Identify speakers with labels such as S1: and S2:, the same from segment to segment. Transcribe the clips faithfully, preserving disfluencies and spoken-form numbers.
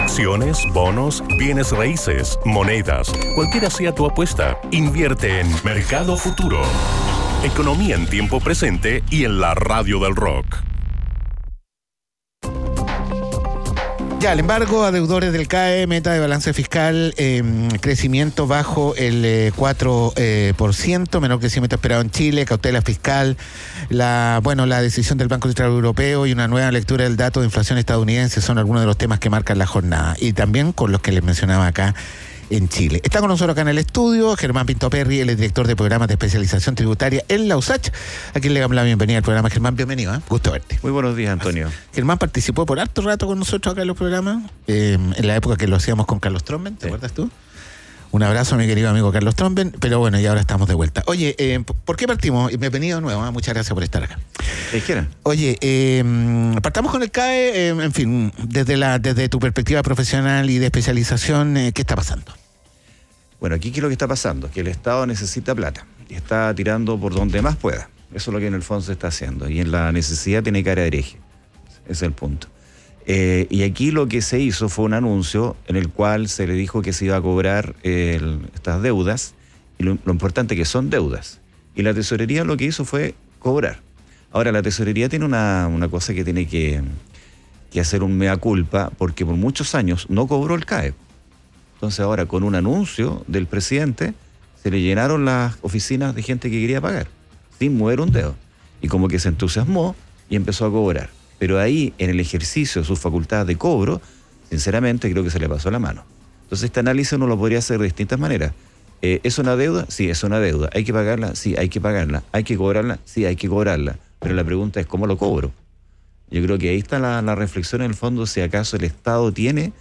S1: Acciones, bonos, bienes raíces, monedas, cualquiera sea tu apuesta, invierte en Mercado Futuro. Economía en tiempo presente y en la radio del rock.
S2: Ya, el embargo a deudores del C A E, meta de balance fiscal, eh, crecimiento bajo el eh, cuatro por ciento, eh, menor crecimiento esperado en Chile, cautela fiscal, la bueno la decisión del Banco Central Europeo y una nueva lectura del dato de inflación estadounidense son algunos de los temas que marcan la jornada. Y también con los que les mencionaba acá en Chile. Está con nosotros acá en el estudio Germán Pinto Perry, el director de programas de especialización tributaria en la U S A C H, a quien le damos la bienvenida al programa. Germán, bienvenido, ¿eh? Gusto verte.
S3: Muy buenos días, Antonio.
S2: Germán participó por harto rato con nosotros acá en los programas, eh, en la época que lo hacíamos con Carlos Tromben, ¿te sí. acuerdas tú? Un abrazo a mi querido amigo Carlos Tromben, pero bueno, y ahora estamos de vuelta. Oye, eh, ¿por qué partimos? Bienvenido de nuevo, ¿eh? Muchas gracias por estar acá.
S3: ¿Qué quieran?
S2: Oye, eh, partamos con el C A E, eh, en fin, desde, la, desde tu perspectiva profesional y de especialización, eh, ¿qué está pasando?
S3: Bueno, aquí ¿qué es lo que está pasando? Que el Estado necesita plata y está tirando por donde más pueda. Eso es lo que en el fondo se está haciendo. Y en la necesidad tiene cara de hereje. Ese es el punto. Eh, y aquí lo que se hizo fue un anuncio en el cual se le dijo que se iba a cobrar eh, el, estas deudas. Y lo, lo importante es que son deudas. Y la tesorería lo que hizo fue cobrar. Ahora, la tesorería tiene una, una cosa que tiene que, que hacer un mea culpa, porque por muchos años no cobró el C A E. Entonces ahora con un anuncio del presidente se le llenaron las oficinas de gente que quería pagar, sin mover un dedo. Y como que se entusiasmó y empezó a cobrar. Pero ahí, en el ejercicio de sus facultades de cobro, sinceramente creo que se le pasó la mano. Entonces este análisis uno lo podría hacer de distintas maneras. Eh, ¿Es una deuda? Sí, es una deuda. ¿Hay que pagarla? Sí, hay que pagarla. ¿Hay que cobrarla? Sí, hay que cobrarla. Pero la pregunta es ¿cómo lo cobro? Yo creo que ahí está la, la reflexión en el fondo, si acaso el Estado tiene...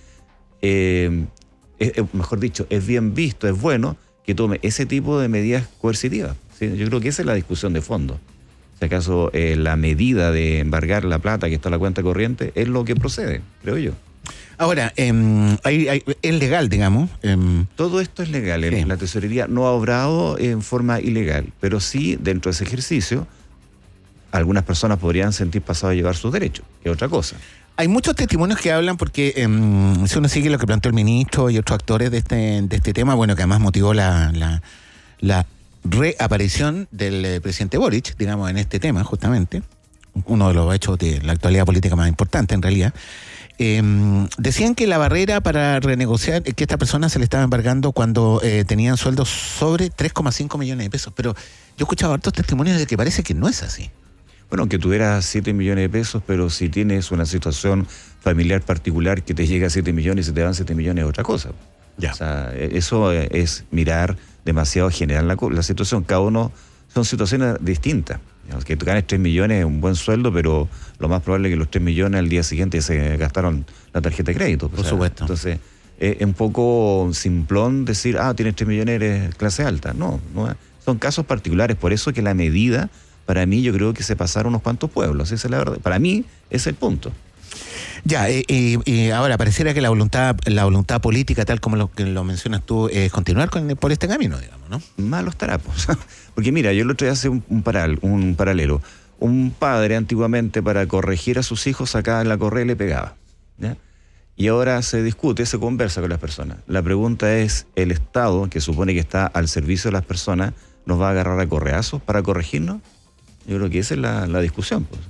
S3: Eh, Es, mejor dicho, es bien visto, es bueno que tome ese tipo de medidas coercitivas. ¿Sí? Yo creo que esa es la discusión de fondo. Si acaso eh, la medida de embargar la plata que está en la cuenta corriente es lo que procede, creo yo.
S2: Ahora, eh, hay, hay, es legal, digamos. Eh,
S3: Todo esto es legal. Sí. La tesorería no ha obrado en forma ilegal, pero sí, dentro de ese ejercicio, algunas personas podrían sentir pasado a llevar sus derechos, que es otra cosa.
S2: Hay muchos testimonios que hablan porque eh, si uno sigue lo que planteó el ministro y otros actores de este, de este tema, bueno, que además motivó la, la, la reaparición del eh, presidente Boric, digamos, en este tema, justamente, uno de los hechos de la actualidad política más importante, en realidad, eh, decían que la barrera para renegociar, que esta persona se le estaba embargando cuando eh, tenían sueldos sobre tres coma cinco millones de pesos, pero yo he escuchado hartos testimonios de que parece que no es así.
S3: Bueno, aunque tuvieras siete millones de pesos, pero si tienes una situación familiar particular que te llega a siete millones y se te dan siete millones es otra cosa. Ya. O sea, eso es mirar demasiado general la, la situación. Cada uno son situaciones distintas. Digamos, que tú ganes tres millones es un buen sueldo, pero lo más probable es que los tres millones al día siguiente se gastaron la tarjeta de crédito.
S2: Por
S3: o sea,
S2: supuesto.
S3: Entonces, es un poco simplón decir, ah, tienes tres millones, eres clase alta. No, no, son casos particulares. Por eso que la medida... Para mí, yo creo que se pasaron unos cuantos pueblos, esa es la verdad. Para mí, ese es el punto.
S2: Ya, eh, eh, eh, ahora, pareciera que la voluntad la voluntad política, tal como lo, que lo mencionas tú, es continuar con, por este camino, digamos, ¿no?
S3: Malos tarapos. Porque mira, yo el otro día hice un, un, paral, un paralelo. Un padre antiguamente para corregir a sus hijos sacaba en la correa y le pegaba, ¿ya? Y ahora se discute, se conversa con las personas. La pregunta es, ¿el Estado, que supone que está al servicio de las personas, nos va a agarrar a correazos para corregirnos? Yo creo que esa es la, la discusión, pues.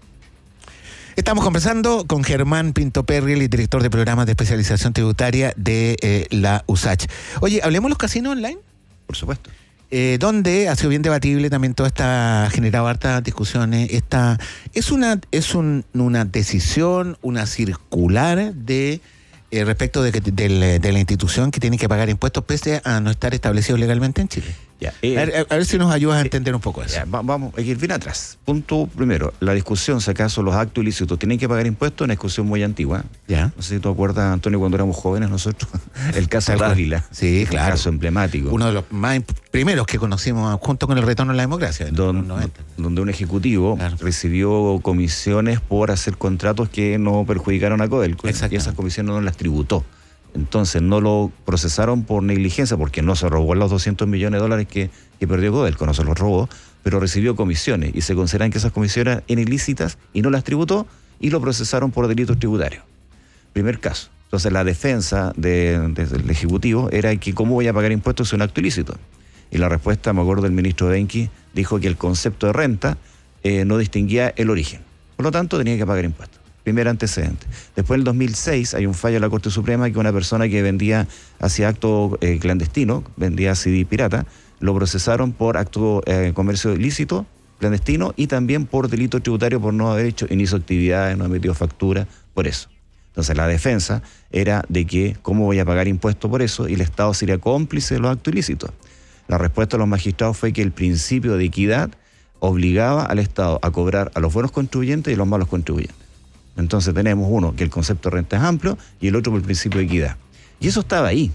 S2: Estamos conversando con Germán Pinto Perry, el director de programas de especialización tributaria de eh, la U S A C H. Oye, ¿hablemos de los casinos online?
S3: Por supuesto.
S2: Eh, donde ha sido bien debatible también todo esta, ha generado hartas discusiones. Esta, es una, es un, una decisión, una circular de eh, respecto de, que, de, de la institución que tiene que pagar impuestos pese a no estar establecido legalmente en Chile.
S3: Ya, eh,
S2: a, ver, a ver si nos ayudas a entender un poco eso.
S3: Ya, va, vamos, hay que ir bien atrás. Punto primero, la discusión, si acaso los actos ilícitos tienen que pagar impuestos, es una discusión muy antigua.
S2: Ya.
S3: No sé si tú acuerdas, Antonio, cuando éramos jóvenes nosotros, el caso de Ávila.
S2: Sí, claro.
S3: Un caso emblemático.
S2: Uno de los más primeros que conocimos junto con el retorno a la democracia.
S3: Don, donde un ejecutivo claro. recibió comisiones por hacer contratos que no perjudicaron a Codelco. Y esas comisiones no las tributó. Entonces no lo procesaron por negligencia porque no se robó los doscientos millones de dólares que, que perdió Codelco, no se los robó, pero recibió comisiones y se consideran que esas comisiones eran ilícitas y no las tributó y lo procesaron por delitos tributarios. Primer caso. Entonces la defensa de, de, del Ejecutivo era que cómo voy a pagar impuestos si es un acto ilícito. Y la respuesta, me acuerdo del ministro Benki, dijo que el concepto de renta eh, no distinguía el origen. Por lo tanto, tenía que pagar impuestos. Primer antecedente. Después, en el dos mil seis, hay un fallo de la Corte Suprema que una persona que vendía, hacía acto eh, clandestino, vendía C D pirata, lo procesaron por acto de eh, comercio ilícito, clandestino, y también por delito tributario por no haber hecho, y no hizo actividades, no ha emitido factura, por eso. Entonces, la defensa era de que, ¿cómo voy a pagar impuestos por eso? Y el Estado sería cómplice de los actos ilícitos. La respuesta de los magistrados fue que el principio de equidad obligaba al Estado a cobrar a los buenos contribuyentes y a los malos contribuyentes. Entonces tenemos uno, que el concepto de renta es amplio, y el otro por el principio de equidad. Y eso estaba ahí.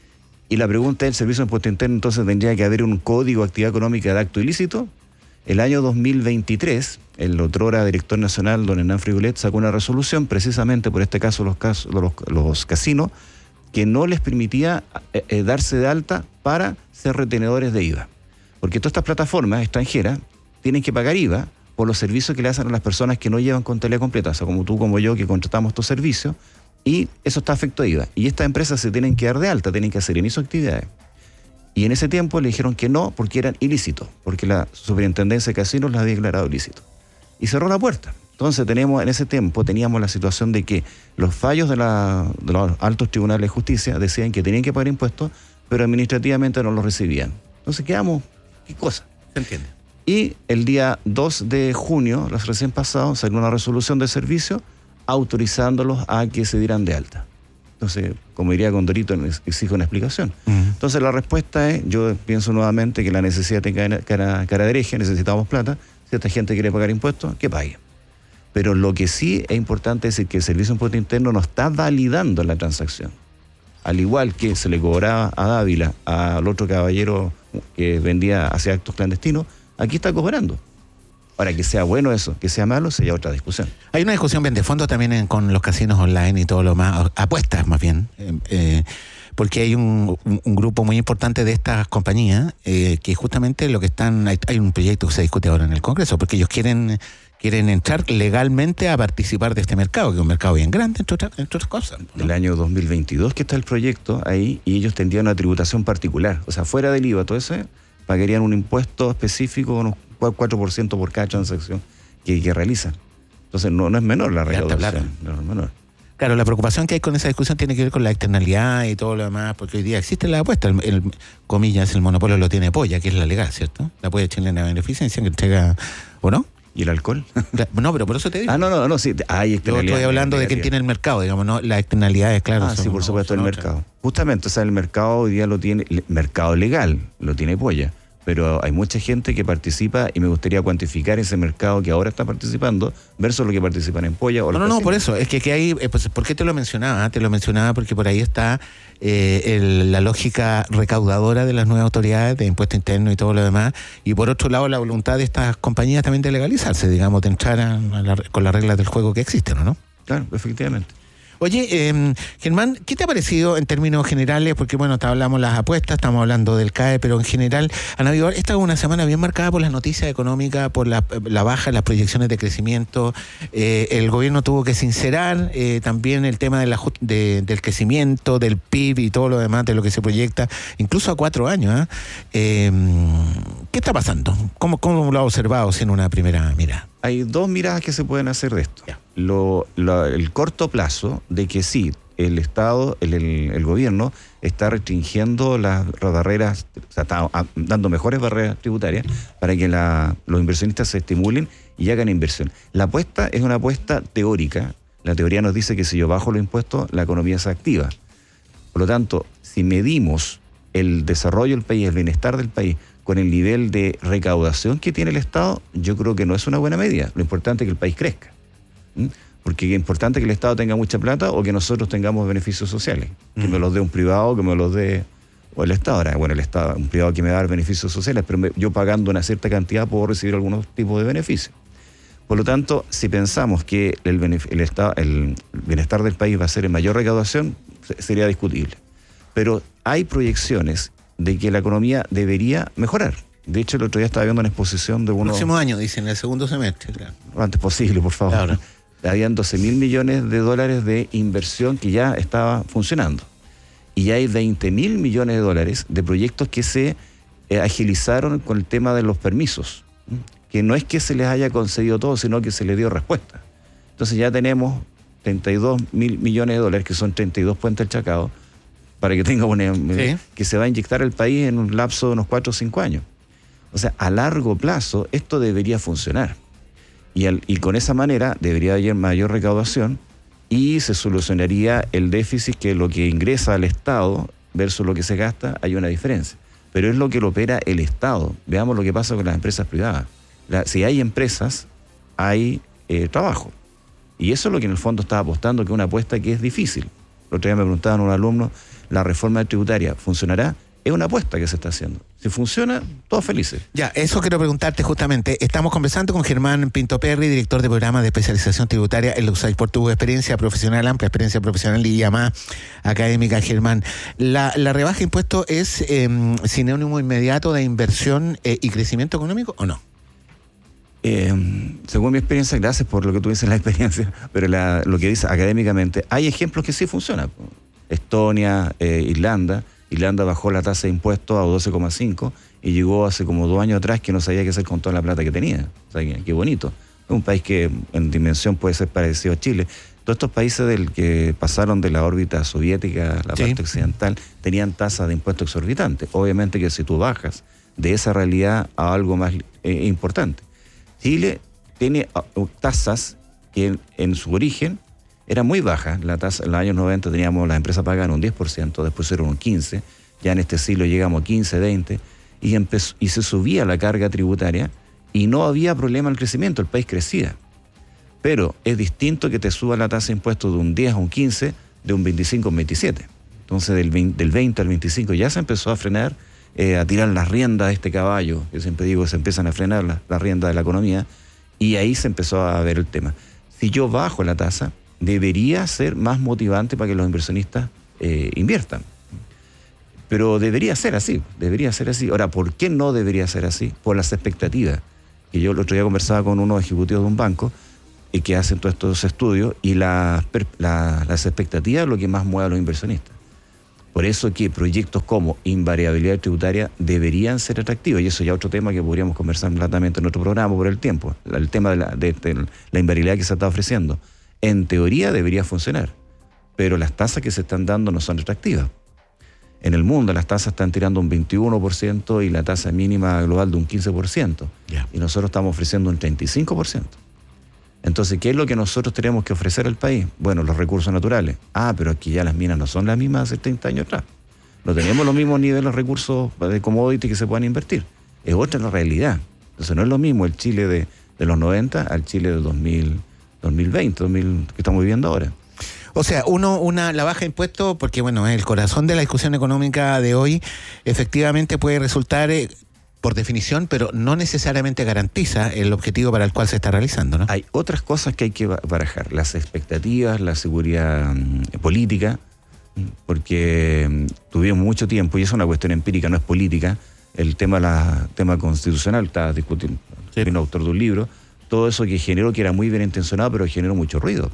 S3: Y la pregunta del Servicio de Impuesto Interno, entonces tendría que haber un código de actividad económica de acto ilícito. El año dos mil veintitrés, el otrora director nacional, don Hernán Frigolet, sacó una resolución, precisamente por este caso los, casos, los, los casinos, que no les permitía eh, eh, darse de alta para ser retenedores de I V A. Porque todas estas plataformas extranjeras tienen que pagar I V A por los servicios que le hacen a las personas que no llevan contabilidad completa, o sea, como tú, como yo, que contratamos estos servicios, y eso está afecto a I V A. Y estas empresas se tienen que dar de alta, tienen que hacer inicio de actividades. Y en ese tiempo le dijeron que no, porque eran ilícitos, porque la Superintendencia de Casinos las había declarado ilícitos. Y cerró la puerta. Entonces tenemos, en ese tiempo teníamos la situación de que los fallos de, la, de los altos tribunales de justicia decían que tenían que pagar impuestos, pero administrativamente no los recibían. Entonces quedamos, ¿qué cosa?
S2: Se entiende.
S3: Y el día dos de junio, los recién pasados, salió una resolución de servicio autorizándolos a que se dieran de alta. Entonces, como diría Condorito, exijo una explicación. Uh-huh. Entonces la respuesta es, yo pienso nuevamente que la necesidad tenga cara, cara de hereje, necesitamos plata, si esta gente quiere pagar impuestos, que pague. Pero lo que sí es importante es que el Servicio de Impuesto Interno no está validando la transacción. Al igual que se le cobraba a Dávila, al otro caballero que vendía, hacía actos clandestinos, aquí está cobrando. Ahora, que sea bueno eso, que sea malo, sería otra discusión.
S2: Hay una discusión bien de fondo también en, con los casinos online y todo lo más, apuestas más bien, eh, eh, porque hay un, un, un grupo muy importante de estas compañías eh, que justamente lo que están, hay, hay un proyecto que se discute ahora en el Congreso, porque ellos quieren... quieren entrar legalmente a participar de este mercado, que es un mercado bien grande, entre otras, entre otras cosas, ¿no?
S3: El año dos mil veintidós que está el proyecto ahí, y ellos tendrían una tributación particular. O sea, fuera del I V A, todo eso, pagarían un impuesto específico, unos cuatro por ciento por cada transacción que, que realizan. Entonces, no, no es menor la recaudación. No es menor.
S2: Claro, la preocupación que hay con esa discusión tiene que ver con la externalidad y todo lo demás, porque hoy día existe la apuesta, el, el comillas, el monopolio lo tiene Polla, que es la legal, ¿cierto? La Polla chilena de beneficencia que entrega, ¿o no?
S3: ¿Y el alcohol?
S2: No, pero por eso te digo.
S3: Ah, no, no, no, sí. Hay
S2: externalidad. Yo estoy hablando de quién tiene el mercado, digamos, ¿no? Las externalidades, claro.
S3: Ah, sí, por supuesto, el mercado. Justamente, o sea, el mercado hoy día lo tiene, el mercado legal, lo tiene Polla. Pero hay mucha gente que participa y me gustaría cuantificar ese mercado que ahora está participando versus lo que participan en Polla o
S2: No, no, no, por eso. Es que, que hay, eh, pues, ¿por qué te lo mencionaba? Te lo mencionaba porque por ahí está eh, el, la lógica recaudadora de las nuevas autoridades de impuesto interno y todo lo demás. Y por otro lado, la voluntad de estas compañías también de legalizarse, digamos, de entrar a, a la, con las reglas del juego que existen, ¿o no?
S3: Claro, efectivamente.
S2: Oye, eh, Germán, ¿qué te ha parecido en términos generales? Porque, bueno, te hablamos las apuestas, estamos hablando del C A E, pero en general, han habido, esta es una semana bien marcada por las noticias económicas, por la, la baja en las proyecciones de crecimiento. Eh, el gobierno tuvo que sincerar eh, también el tema de la, de, del crecimiento, del P I B y todo lo demás, de lo que se proyecta, incluso a cuatro años. ¿eh? Eh, ¿Qué está pasando? ¿Cómo, cómo lo ha observado sin una primera mirada?
S3: Hay dos miradas que se pueden hacer de esto. Lo, lo, el corto plazo de que sí, el Estado, el, el, el gobierno está restringiendo las barreras, o sea, está dando mejores barreras tributarias para que la, los inversionistas se estimulen y hagan inversión. La apuesta es una apuesta teórica. La teoría nos dice que si yo bajo los impuestos, la economía se activa. Por lo tanto, si medimos el desarrollo del país, el bienestar del país, con el nivel de recaudación que tiene el Estado, yo creo que no es una buena medida. Lo importante es que el país crezca. ¿Mm? Porque es importante que el Estado tenga mucha plata o que nosotros tengamos beneficios sociales. Que mm. me los dé un privado, que me los dé o el Estado. Ahora, bueno, el Estado, un privado que me da beneficios sociales, pero me, yo pagando una cierta cantidad puedo recibir algunos tipos de beneficios. Por lo tanto, si pensamos que el, el, estado, el bienestar del país va a ser en mayor recaudación, sería discutible. Pero hay proyecciones de que la economía debería mejorar. De hecho, el otro día estaba viendo una exposición de uno...
S2: El próximo año, dicen, el segundo semestre, claro.
S3: Lo antes posible, por favor. Claro. habían doce mil millones de dólares de inversión que ya estaba funcionando. Y ya hay veinte mil millones de dólares de proyectos que se eh, agilizaron con el tema de los permisos. Que no es que se les haya concedido todo, sino que se les dio respuesta. Entonces ya tenemos treinta y dos mil millones de dólares, que son treinta y dos puentes del Chacao, para que tenga una... Sí. Que se va a inyectar al país en un lapso de unos cuatro o cinco años. O sea, a largo plazo esto debería funcionar. Y, al, y con esa manera debería haber mayor recaudación y se solucionaría el déficit, que lo que ingresa al Estado versus lo que se gasta, hay una diferencia. Pero es lo que lo opera el Estado. Veamos lo que pasa con las empresas privadas. La, si hay empresas, hay eh, trabajo. Y eso es lo que en el fondo está apostando, que es una apuesta que es difícil. El otro día me preguntaban un alumno, ¿la reforma tributaria funcionará? Es una apuesta que se está haciendo. Si funciona, todos felices.
S2: Ya, eso quiero preguntarte justamente. Estamos conversando con Germán Pinto Perry, director de programa de especialización tributaria en la U S A I D, por tu experiencia profesional, amplia experiencia profesional y además académica, Germán. ¿La, la rebaja de impuestos es eh, sinónimo inmediato de inversión eh, y crecimiento económico o no?
S3: Eh, según mi experiencia, gracias por lo que tú dices, la experiencia, pero la, lo que dice académicamente, hay ejemplos que sí funcionan. Estonia, eh, Irlanda. Irlanda bajó la tasa de impuestos a doce coma cinco y llegó hace como dos años atrás que no sabía qué hacer con toda la plata que tenía. O sea, qué, qué bonito. Es un país que en dimensión puede ser parecido a Chile. Todos estos países del que pasaron de la órbita soviética, la sí. parte occidental, tenían tasas de impuestos exorbitantes. Obviamente que si tú bajas de esa realidad a algo más eh, importante. Chile tiene tasas que en, en su origen era muy baja. La tasa, en los años noventa teníamos las empresas pagaban un diez por ciento, después era un quince por ciento, ya en este siglo llegamos a quince, veinte, y, empezó, y se subía la carga tributaria y no había problema en el crecimiento, el país crecía. Pero es distinto que te suba la tasa de impuestos de un diez a un quince, de un veinticinco a un veintisiete. Entonces del veinte, del veinte al veinticinco ya se empezó a frenar, eh, a tirar las riendas de este caballo, yo siempre digo, se empiezan a frenar las, las riendas de la economía, y ahí se empezó a ver el tema. Si yo bajo la tasa, debería ser más motivante para que los inversionistas eh, inviertan. Pero debería ser así, debería ser así. Ahora, ¿por qué no debería ser así? Por las expectativas. Que yo el otro día conversaba con unos ejecutivos de un banco y que hacen todos estos estudios, y la, la, las expectativas es lo que más mueve a los inversionistas. Por eso que proyectos como invariabilidad tributaria deberían ser atractivos, y eso ya es otro tema que podríamos conversar latamente en otro programa por el tiempo, el tema de la, de, de la invariabilidad que se está ofreciendo. En teoría debería funcionar, pero las tasas que se están dando no son atractivas. En el mundo las tasas están tirando un veintiuno por ciento y la tasa mínima global de un quince por ciento. Yeah. Y nosotros estamos ofreciendo un treinta y cinco por ciento. Entonces, ¿qué es lo que nosotros tenemos que ofrecer al país? Bueno, los recursos naturales. Ah, pero aquí ya las minas no son las mismas hace treinta años atrás. No tenemos los mismos niveles de recursos de commodity que se puedan invertir. Es otra la realidad. Entonces no es lo mismo el Chile de, de los noventa al Chile de dos mil veinte, dos mil, que estamos viviendo ahora.
S2: O sea, uno, una, la baja de impuestos, porque bueno, el corazón de la discusión económica de hoy, efectivamente puede resultar, eh, por definición, pero no necesariamente garantiza el objetivo para el cual se está realizando, ¿no?
S3: Hay otras cosas que hay que barajar, las expectativas, la seguridad um, política, porque um, tuvimos mucho tiempo, y es una cuestión empírica, no es política, el tema, la, tema constitucional, está discutiendo, sí. Un autor de un libro, todo eso que generó, que era muy bien intencionado, pero generó mucho ruido.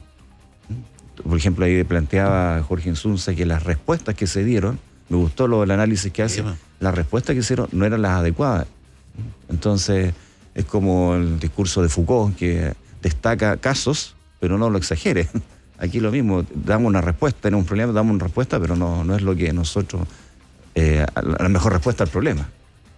S3: Por ejemplo, ahí planteaba Jorge Insunza que las respuestas que se dieron, me gustó lo, el análisis que hace, sí, las respuestas que hicieron no eran las adecuadas. Entonces, es como el discurso de Foucault, que destaca casos, pero no lo exagere. Aquí lo mismo, damos una respuesta, tenemos un problema, damos una respuesta, pero no, no es lo que nosotros, eh, la mejor respuesta al problema.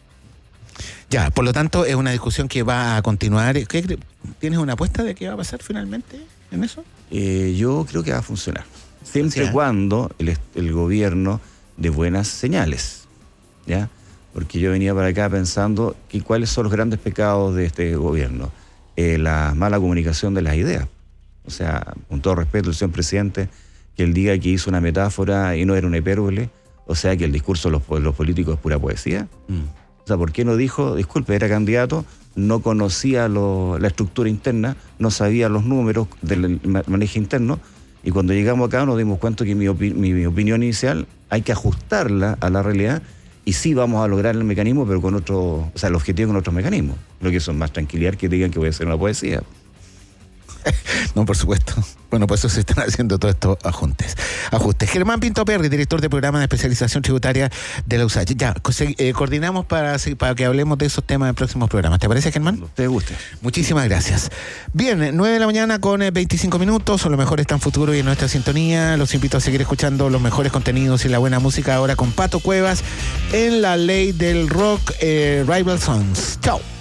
S2: Ya, por lo tanto, es una discusión que va a continuar. ¿Qué, ¿Tienes una apuesta de qué va a pasar finalmente en eso?
S3: Eh, yo creo que va a funcionar. Siempre y ¿sí? cuando el, el gobierno dé buenas señales, ¿ya? Porque yo venía para acá pensando que cuáles son los grandes pecados de este gobierno. Eh, la mala comunicación de las ideas. O sea, con todo respeto, el señor presidente, que él diga que hizo una metáfora y no era una hipérbole, o sea, que el discurso de los, los políticos es pura poesía. Mm. O sea, ¿por qué no dijo, disculpe, era candidato, no conocía lo, la estructura interna, no sabía los números del manejo interno, y cuando llegamos acá nos dimos cuenta que mi, opi mi, mi opinión inicial hay que ajustarla a la realidad, y sí vamos a lograr el mecanismo, pero con otro, o sea, el objetivo con otros mecanismos. Creo que eso es más tranquilidad que digan que voy a hacer una poesía.
S2: No, por supuesto. Bueno, por eso se están haciendo todos estos ajustes. ajustes. Germán Pinto Perry, director de programa de especialización tributaria de la U S A C H. Ya, eh, coordinamos para, para que hablemos de esos temas en próximos programas. ¿Te parece, Germán?
S3: Cuando te guste.
S2: Muchísimas gracias. Bien, nueve de la mañana con veinticinco minutos. Lo mejor está en futuro y en nuestra sintonía. Los invito a seguir escuchando los mejores contenidos y la buena música ahora con Pato Cuevas en La Ley del Rock, eh, Rival Sons. Chao.